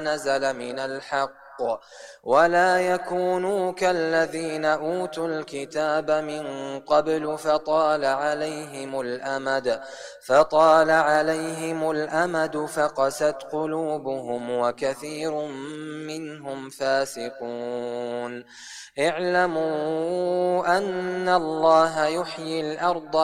نزل من الحق ولا يكونوا كالذين أوتوا الكتاب من قبل فطال عليهم الأمد فقست قلوبهم وكثير منهم فاسقون. اعلموا أن الله يحيي الأرض